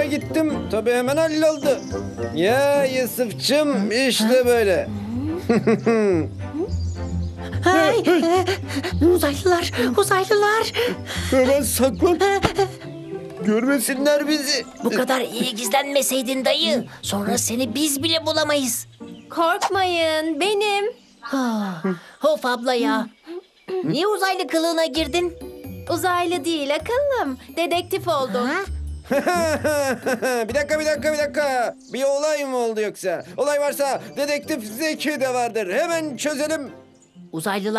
gittim. Tabii hemen halloldu. Ya Yusuf'cum işte böyle. Ay, uzaylılar, uzaylılar. Hemen saklan. Görmesinler bizi. Bu kadar iyi gizlenmeseydin dayı. Sonra seni biz bile bulamayız. Korkmayın, benim. Of abla ya. Niye uzaylı kılığına girdin? Uzaylı değil, akıllım. Dedektif oldum. Bir dakika. Bir olay mı oldu yoksa? Olay varsa dedektif Zeki de vardır. Hemen çözelim. Uzaylılar